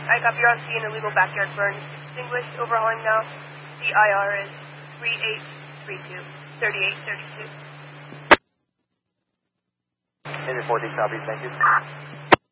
I copy. You're on scene. Illegal backyard burn is extinguished. Overhauling now. CIR is 3832. 3832. Engine 4D, copy. Thank you.